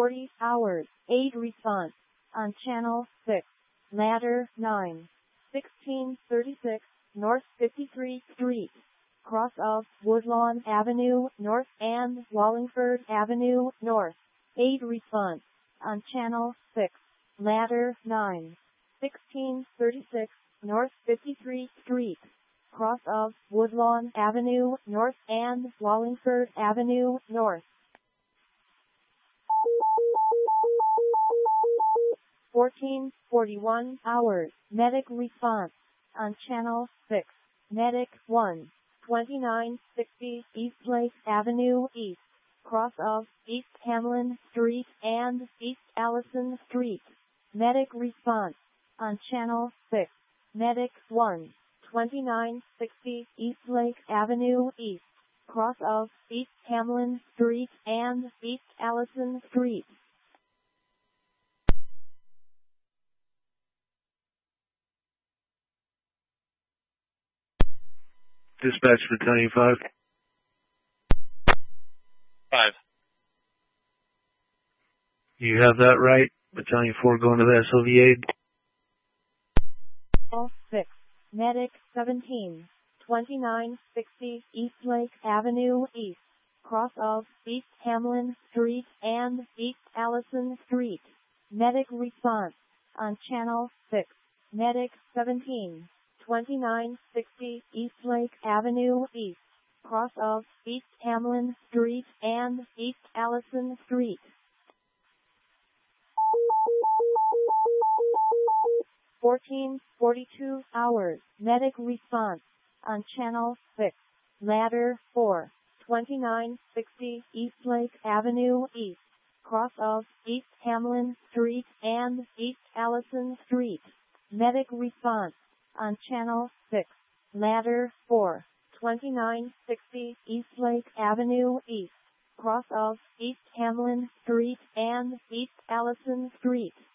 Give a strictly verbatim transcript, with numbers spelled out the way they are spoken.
forty hours. Aid response on channel six. Ladder nine. sixteen thirty-six North fifty-third Street. Cross of Woodlawn Avenue North and Wallingford Avenue North. Aid response on channel six. Ladder nine. sixteen thirty-six North fifty-third Street. Cross of Woodlawn Avenue North and Wallingford Avenue North. fourteen forty-one hours. Medic response on channel six. Medic one. twenty-nine sixty Eastlake Avenue East. Cross of East Hamlin Street and East Allison Street. Medic response on channel six. Medic one. twenty-nine sixty Eastlake Avenue East. Cross of East Hamlin Street and East Allison Street. Dispatch Battalion five. five. You have that right. Battalion four going to the S O V aid. All six. Medic seventeen. twenty-nine sixty Eastlake Avenue East. Cross of East Hamlin Street and East Allison Street. Medic response on channel six. Medic seventeen. twenty-nine sixty Eastlake Avenue East. Cross of East Hamlin Street and East Allison Street. fourteen forty-two hours. Medic response on channel six. Ladder four. twenty-nine sixty Eastlake Avenue East. Cross of East Hamlin Street and East Allison Street. Medic response on channel six. Ladder four. twenty-nine sixty Eastlake Avenue East. Cross of East Hamlin Street and East Allison Street.